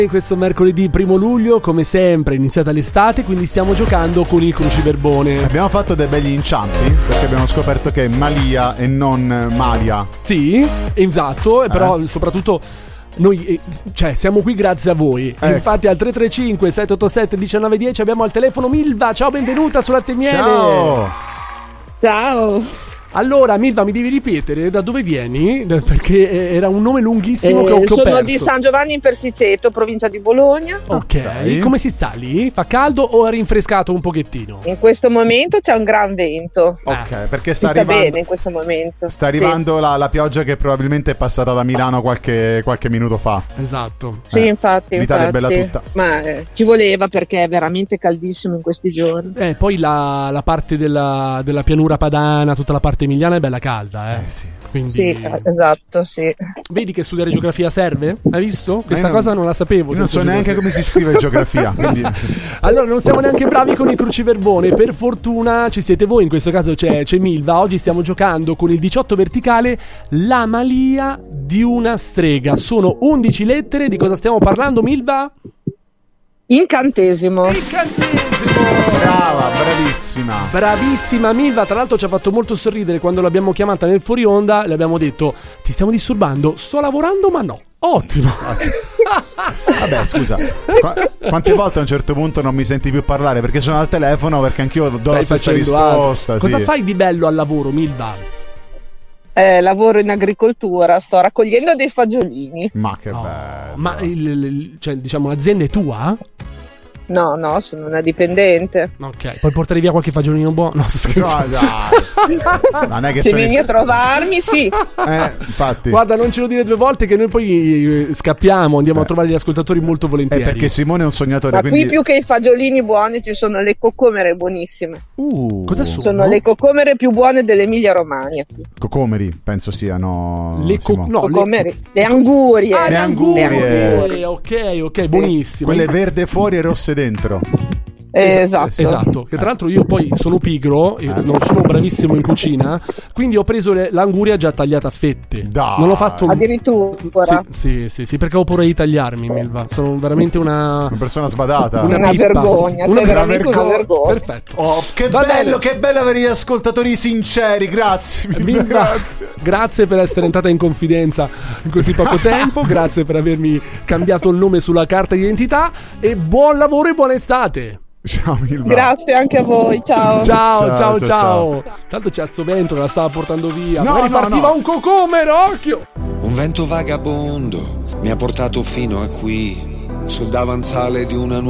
Questo mercoledì 1 luglio, come sempre, è iniziata l'estate, quindi stiamo giocando con il cruciverbone. Abbiamo fatto dei begli inciampi perché abbiamo scoperto che è Malia e non Malia. Sì, esatto, però soprattutto noi siamo qui grazie a voi. Infatti al 335 787 1910 abbiamo al telefono Milva. Ciao, benvenuta sulla Miele. Ciao. Allora, Milva, mi devi ripetere da dove vieni? Perché era un nome lunghissimo che ho perso. Sono di San Giovanni in Persiceto, provincia di Bologna. Ok, come si sta lì? Fa caldo o è rinfrescato un pochettino? In questo momento c'è un gran vento. Ok, perché sta bene in questo momento. Sta arrivando la pioggia che probabilmente è passata da Milano qualche minuto fa. Esatto. Sì, infatti. L'Italia è bella tutta. Ma ci voleva, perché è veramente caldissimo in questi giorni. Poi la parte della pianura padana, tutta la parte emiliana è bella calda, sì. Quindi... Sì, esatto, sì. Vedi che studiare geografia serve? Hai visto? Questa cosa non la sapevo. Io non so neanche come si scrive geografia. Quindi... Allora, non siamo neanche bravi con il cruciverbone. Per fortuna ci siete voi, in questo caso c'è Milva. Oggi stiamo giocando con il 18 verticale, la Malia di una strega. Sono 11 lettere. Di cosa stiamo parlando, Milva? Incantesimo. Brava, bravissima Milva. Tra l'altro ci ha fatto molto sorridere quando l'abbiamo chiamata nel fuori onda. Le abbiamo detto: ti stiamo disturbando? Sto lavorando, ma no. Ottimo. Vabbè, scusa, quante volte a un certo punto non mi senti più parlare perché sono al telefono, perché anch'io do la stessa risposta. Cosa fai di bello al lavoro, Milva? Lavoro in agricoltura, sto raccogliendo dei fagiolini. Ma che bello. Ma diciamo l'azienda è tua? No, sono una dipendente. Ok, puoi portare via qualche fagiolino buono? No, sto scherzando. Non è che se vieni a trovarmi, sì. Infatti. Guarda, non ce lo dire 2 volte che noi poi scappiamo, andiamo a trovare gli ascoltatori molto volentieri. Perché Simone è un sognatore. Ma quindi... qui più che i fagiolini buoni ci sono le cocomere buonissime. Cosa sono? Sono le cocomere più buone dell'Emilia Romagna. Cocomeri, penso siano. Cocomeri. Le angurie. Le angurie. Ok, sì. Buonissimo. Quelle verde fuori e rosse dentro. Esatto. Che tra l'altro io poi sono pigro, non sono bravissimo in cucina, quindi ho preso l'anguria già tagliata a fette. Non l'ho fatto addirittura. Sì, perché ho paura di tagliarmi, Milva. Sono veramente una persona sbadata. Una vergogna. Sei veramente una vergogna. Perfetto. Oh, che bello avere gli ascoltatori sinceri. Grazie, Milva. Grazie per essere entrata in confidenza in così poco tempo. Grazie per avermi cambiato il nome sulla carta d'identità. E buon lavoro e buona estate. Ciao Milva. Grazie anche a voi, ciao. Ciao. Tanto c'è sto vento che la stava portando via. Magari partiva un cocomero, occhio. Un vento vagabondo mi ha portato fino a qui, sul davanzale di una